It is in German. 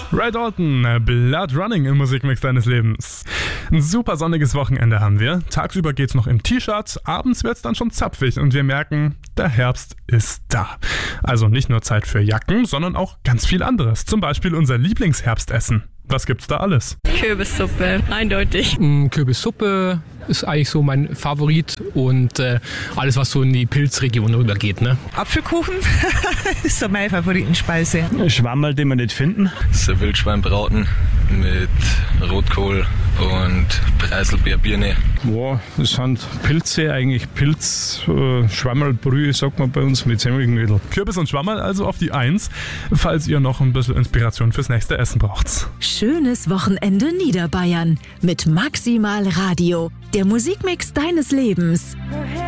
Ray Dalton, Blood Running im Musikmix deines Lebens. Ein super sonniges Wochenende haben wir. Tagsüber geht's noch im T-Shirt, abends wird's dann schon zapfig und wir merken, der Herbst ist da. Also nicht nur Zeit für Jacken, sondern auch ganz viel anderes. Zum Beispiel unser Lieblingsherbstessen. Was gibt's da alles? Kürbissuppe, eindeutig. Kürbissuppe ist eigentlich so mein Favorit und alles, was so in die Pilzregion rübergeht. Ne? Apfelkuchen ist so meine Favoritenspeise. Schwammerl, den wir nicht finden. So Wildschweinbraten mit Rotkohl und Preiselbeerbirne. Boah, das sind Pilze, eigentlich Schwammerlbrühe, sagt man bei uns, mit Semmelknödel. Kürbis und Schwammerl also auf die 1, falls ihr noch ein bisschen Inspiration fürs nächste Essen braucht. Schönes Wochenende Niederbayern mit Maximal Radio, der Musikmix deines Lebens.